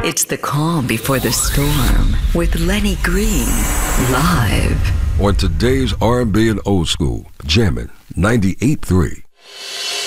It's the calm before the storm with Lenny Green, live. On today's R&B and old school, jamming 98.3.